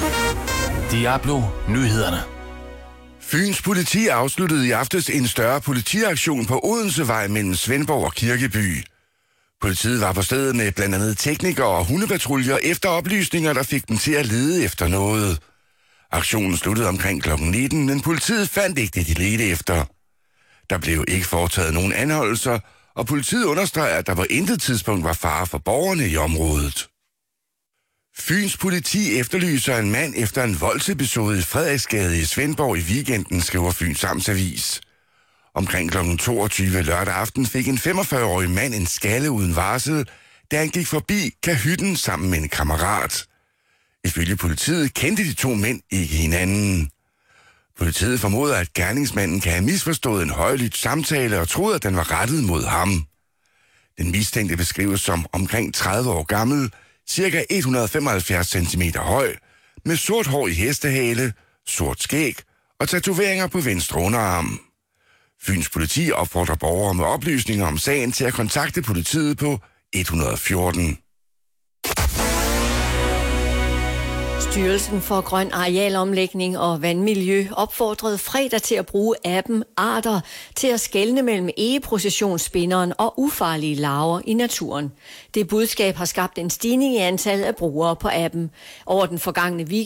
Diablo Nyhederne. Fyns politi afsluttede i aftes en større politiaktion på Odensevej mellem Svendborg og Kirkeby. Politiet var på stedet med blandt andet teknikere og hundepatruljer efter oplysninger, der fik dem til at lede efter noget. Aktionen sluttede omkring kl. 19, men politiet fandt ikke det, de ledte efter. Der blev ikke foretaget nogen anholdelser, og politiet understreger, at der på intet tidspunkt var fare for borgerne i området. Fyns politi efterlyser en mand efter en voldsepisode i Frederiksgade i Svendborg i weekenden, skriver Fyns Amtsavis. Omkring kl. 22 lørdag aften fik en 45-årig mand en skalle uden varsel, da han gik forbi kahytten sammen med en kammerat. Ifølge politiet kendte de to mænd ikke hinanden. Politiet formoder, at gerningsmanden kan have misforstået en højlydt samtale og troede, at den var rettet mod ham. Den mistænkte beskrives som omkring 30 år gammel, cirka 175 cm høj, med sort hår i hestehale, sort skæg og tatoveringer på venstre underarm. Fyns politi opfordrer borgere med oplysninger om sagen til at kontakte politiet på 114. Styrelsen for Grøn Arealomlægning og Vandmiljø opfordrede fredag til at bruge appen Arter til at skelne mellem egeprocessionsspinderen og ufarlige larver i naturen. Det budskab har skabt en stigning i antallet af brugere på appen. Over den forgangne weekend